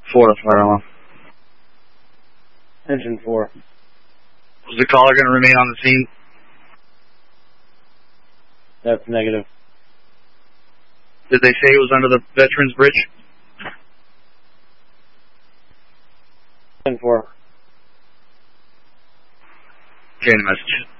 4 to fire alarm. Engine 4. Was the caller going to remain on the scene? That's negative. Did they say it was under the Veterans Bridge? 10-4. Okay, the message.